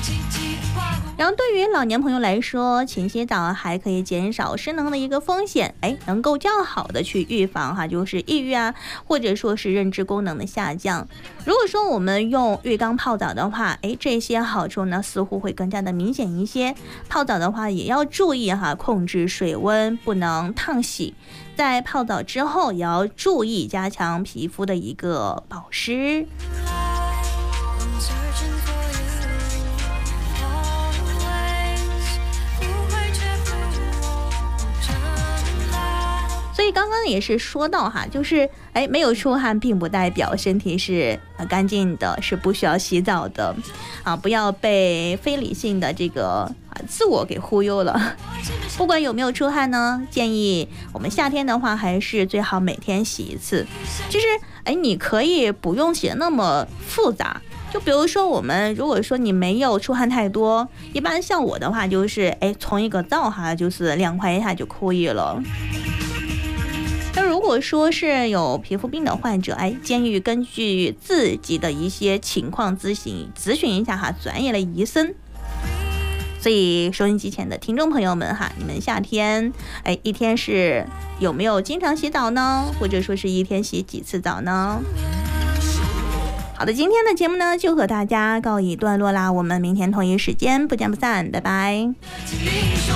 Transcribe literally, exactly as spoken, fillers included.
然后对于老年朋友来说，勤洗澡还可以减少失能的一个风险，哎，能够较好的去预防哈，就是抑郁啊，或者说是认知功能的下降。如果说我们用浴缸泡澡的话，哎，这些好处呢似乎会更加的明显一些。泡澡的话也要注意哈，控制水温，不能烫洗。在泡澡之后也要注意加强皮肤的一个保湿。所以刚刚也是说到哈，就是哎，没有出汗并不代表身体是干净的，是不需要洗澡的啊！不要被非理性的这个啊自我给忽悠了。不管有没有出汗呢，建议我们夏天的话，还是最好每天洗一次。其实哎，你可以不用洗的那么复杂。就比如说我们如果说你没有出汗太多，一般像我的话就是哎，冲一个澡哈，就是凉快一下就可以了。那如果说是有皮肤病的患者，哎，建议根据自己的一些情况咨询咨询一下哈，专业的医生。所以收音机前的听众朋友们哈，你们夏天哎一天是有没有经常洗澡呢？或者说是一天洗几次澡呢？好的，今天的节目呢就和大家告一段落啦，我们明天同一时间不见不散，拜拜。